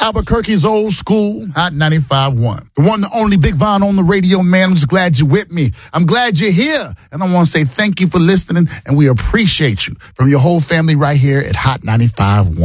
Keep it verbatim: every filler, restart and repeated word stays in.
Albuquerque's old school, Hot ninety-five point one. The one, the only Big Von on the radio, man. I'm just glad you're with me. I'm glad you're here. And I want to say thank you for listening, and we appreciate you from your whole family right here at Hot ninety-five point one.